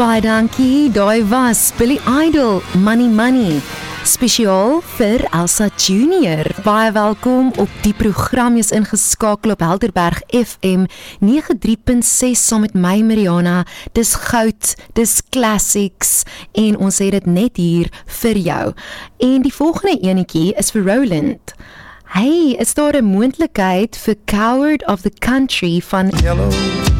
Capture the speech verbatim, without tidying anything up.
Baie dankie, daai was Billy Idol, Money Money. Spesiaal vir Elsa Junior. Baie welkom op die program, jy is ingeskakel op Helderberg F M nege drie punt ses saam met my Mariana. Dis goud, dis classics en ons het dit net hier vir jou. En die volgende enetjie is vir Roland. Hey, is daar 'n moontlikheid vir Coward of the Country van Yellow